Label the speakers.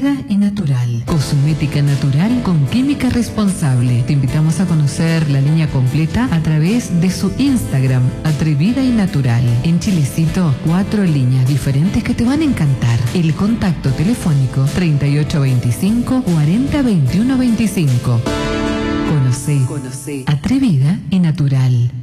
Speaker 1: Atrevida y natural. Cosmética natural con química responsable. Te invitamos a conocer la línea completa a través de su Instagram, Atrevida y Natural. En Chilecito, 4 líneas diferentes que te van a encantar. El contacto telefónico 3825 40 21 25. Conoce. Atrevida y natural.